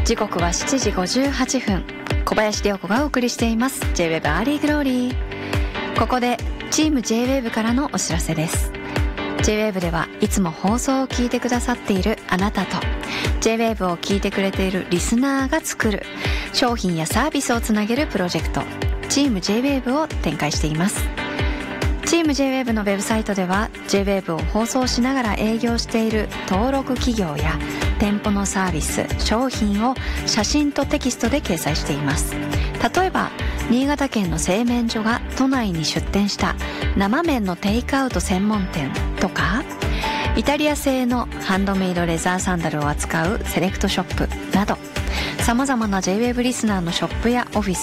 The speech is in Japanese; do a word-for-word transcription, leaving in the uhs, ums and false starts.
時刻はしちじごじゅうはっぷん、小林涼子がお送りしています J-ウェブ アーリーグローリー。ここでチーム J-ウェブ からのお知らせです。 J-ウェブ ではいつも放送を聞いてくださっているあなたと J-ウェブ を聞いてくれているリスナーが作る商品やサービスをつなげるプロジェクト、チーム J-ウェブ を展開しています。チーム J-ウェブ のウェブサイトでは J-ウェブ を放送しながら営業している登録企業や店舗のサービス、商品を写真とテキストで掲載しています。例えば新潟県の製麺所が都内に出店した生麺のテイクアウト専門店とか、イタリア製のハンドメイドレザーサンダルを扱うセレクトショップなど、さまざまな J-ウェブ リスナーのショップやオフィス、